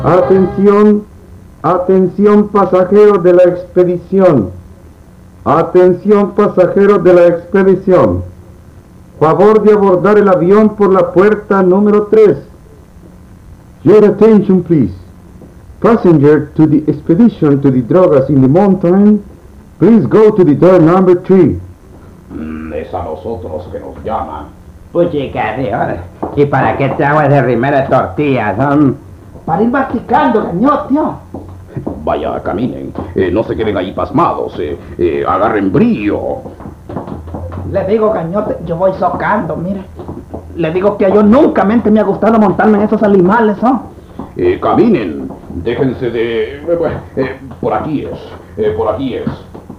Atención, atención pasajeros de la expedición. Atención pasajeros de la expedición. Favor de abordar el avión por la puerta número 3. Your attention please. Passenger to the expedition to the drogas in the mountain, please go to the door number 3. Es a nosotros que nos llaman. Puchica, tío. ¿Y para qué te hago ese rimero de tortillas, Para ir masticando, cañón, tío. Vaya, caminen. No se queden ahí pasmados. Agarren brío. Le digo, cañote, yo voy socando, mire. Le digo que yo nunca me ha gustado montarme en esos animales, ¿no? Caminen. Déjense de... por aquí es. Por aquí es.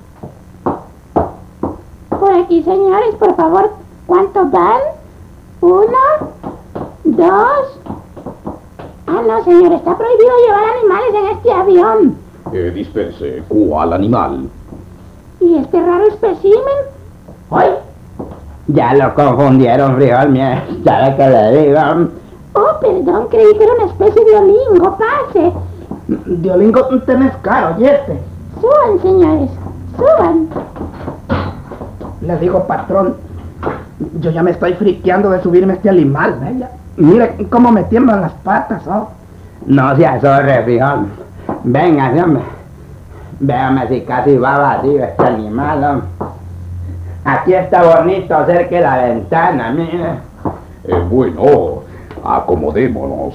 Por aquí, señores, por favor. ¿Cuántos van? 1, 2... Ah, no, señor, está prohibido llevar animales en este avión. Dispense, ¿cuál animal? ¿Y este raro espécimen? ¡Ay! Ya lo confundieron, frijol, mía. ¿Sabe qué le digo? Oh, perdón, creí que era una especie de olingo. Pase. Diolingo, tenés caro, ¿y este? Suban, señores, suban. Le digo, patrón, yo ya me estoy friqueando de subirme a este animal, ¿eh? Mire cómo me tiemblan las patas, ¿oh? No se azorre, frijol. Venga, hombre. Véame si casi va vacío este animal, hombre. Aquí está bonito cerca de la ventana, mire. Bueno, acomodémonos.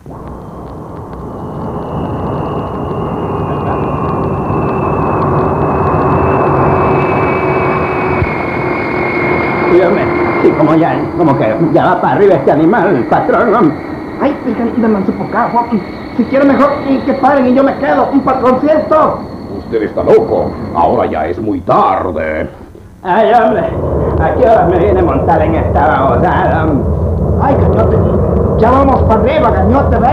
Y hombre, sí, como que ya va para arriba este animal, patrón, hombre. Ay, y me sufocar, si quiero mejor que paren y yo me quedo, un patroncito. Usted está loco. Ahora ya es muy tarde. Ay, hombre, ¿a qué hora me viene a montar en esta babosada, hombre? Ay, cañote, ya vamos para arriba, cañote, ve.